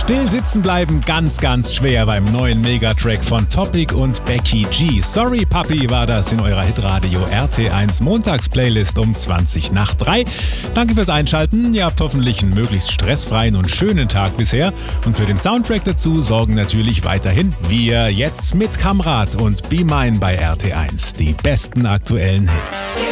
Still sitzen bleiben ganz, ganz schwer beim neuen Megatrack von Topic und Becky G. Sorry Papi war das in eurer Hitradio RT1 Montagsplaylist um 20 nach 3. Danke fürs Einschalten. Ihr habt hoffentlich einen möglichst stressfreien und schönen Tag bisher. Und für den Soundtrack dazu sorgen natürlich weiterhin wir jetzt mit Kamrat und Be Mine bei RT1. Die besten aktuellen Hits.